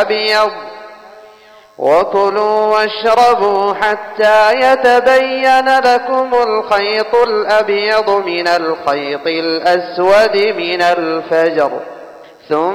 أبيض وكلوا واشربوا حتى يتبين لكم الخيط الأبيض من الخيط الأسود من الفجر